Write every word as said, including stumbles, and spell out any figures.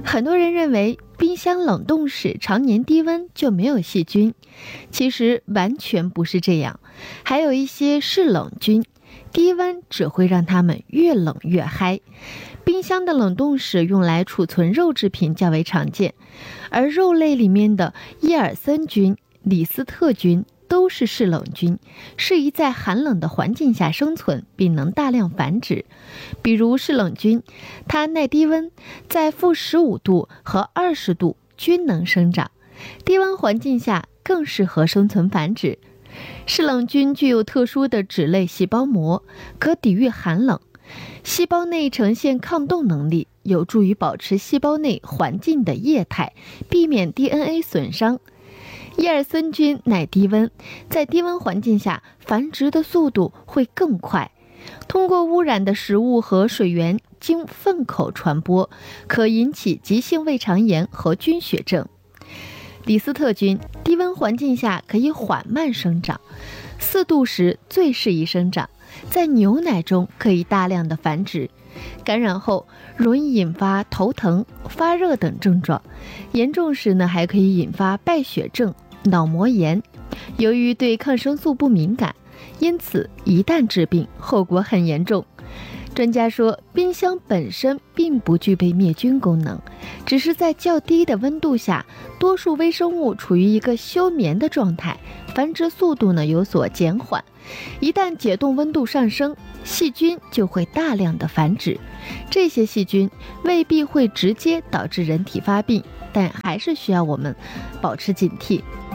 很多人认为冰箱冷冻室常年低温就没有细菌，其实完全不是这样，还有一些是冷菌，低温只会让它们越冷越嗨。冰箱的冷冻室用来储存肉制品较为常见，而肉类里面的叶尔森菌、李斯特菌都是嗜冷菌，适宜在寒冷的环境下生存，并能大量繁殖。比如嗜冷菌，它耐低温，在负十五度和二十度均能生长，低温环境下更适合生存繁殖。嗜冷菌具有特殊的脂类细胞膜，可抵御寒冷，细胞内呈现抗冻能力，有助于保持细胞内环境的液态，避免 D N A 损伤。叶尔森菌耐低温，在低温环境下繁殖的速度会更快，通过污染的食物和水源经粪口传播，可引起急性胃肠炎和菌血症。李斯特菌低温环境下可以缓慢生长，四度时最适宜生长，在牛奶中可以大量的繁殖，感染后容易引发头疼、发热等症状，严重时呢还可以引发败血症、脑膜炎。由于对抗生素不敏感，因此一旦致病，后果很严重。专家说，冰箱本身并不具备灭菌功能，只是在较低的温度下，多数微生物处于一个休眠的状态，繁殖速度呢有所减缓。一旦解冻温度上升，细菌就会大量的繁殖。这些细菌未必会直接导致人体发病，但还是需要我们保持警惕。